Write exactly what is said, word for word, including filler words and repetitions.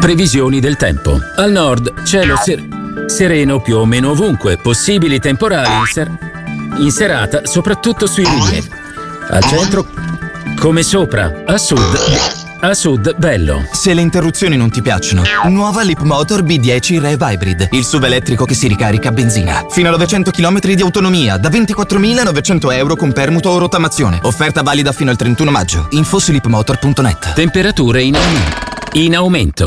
Previsioni del tempo. Al nord, cielo ser- sereno più o meno ovunque, possibili temporali in, ser- in serata, soprattutto sui rilievi. Al centro, come sopra. A sud, a sud, bello. Se le interruzioni non ti piacciono, nuova Leapmotor B dieci Rev Hybrid, il S U V elettrico che si ricarica a benzina. Fino a novecento chilometri di autonomia, da ventiquattromilanovecento euro con permuto o rottamazione. Offerta valida fino al trentuno maggio. Info su leapmotor punto net. Temperature in aumento. In aumento.